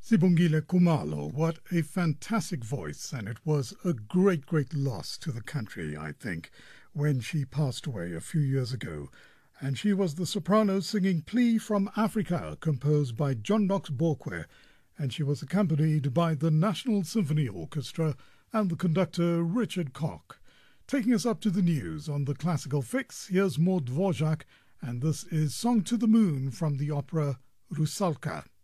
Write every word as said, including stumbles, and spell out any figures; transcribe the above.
Sibongile Kumalo, what a fantastic voice, and it was a great, great loss to the country, I think, when she passed away a few years ago. And she was the soprano singing Plea from Africa, composed by John Knox Bokwe, and she was accompanied by the National Symphony Orchestra and the conductor Richard Koch. Taking us up to the news on the Classical Fix, here's Maud Dvorak, and this is Song to the Moon from the opera Rusalka.